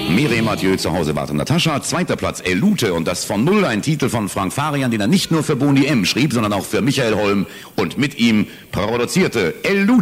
Mireille Mathieu, zu Hause warte Natascha. Zweiter Platz Elute und das von Null, ein Titel von Frank Farian, den er nicht nur für Boni M schrieb, sondern auch für Michael Holm und mit ihm produzierte. Elute.